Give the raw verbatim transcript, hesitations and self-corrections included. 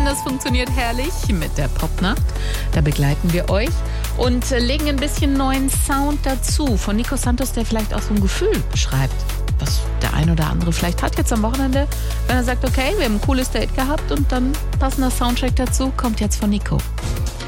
das funktioniert herrlich mit der Popnacht. Da begleiten wir euch und legen ein bisschen neuen Sound dazu von Nico Santos, der vielleicht auch so ein Gefühl beschreibt, was der ein oder andere vielleicht hat jetzt am Wochenende, wenn er sagt, okay, wir haben ein cooles Date gehabt und dann passender Soundtrack dazu, kommt jetzt von Nico.